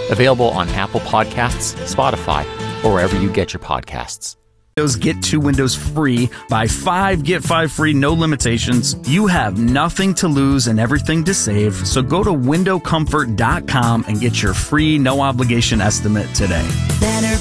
Available on Apple Podcasts, Spotify, or wherever you get your podcasts. Get 2 windows free. Buy 5, get 5 free, no limitations. You have nothing to lose and everything to save. So go to windowcomfort.com and get your free, no obligation estimate today. Better